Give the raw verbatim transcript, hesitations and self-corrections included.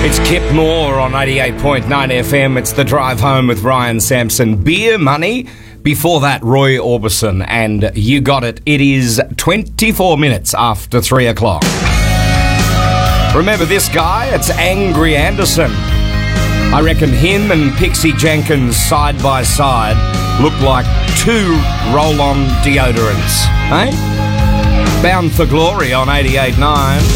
It's Kip Moore on eighty-eight point nine F M. It's The Drive Home with Ryan Sampson. Beer Money. Before that, Roy Orbison, and You Got It. It is twenty-four minutes after three o'clock. Remember this guy? It's Angry Anderson. I reckon him and Pixie Jenkins side by side look like two roll-on deodorants, eh? Bound for Glory on eighty-eight point nine.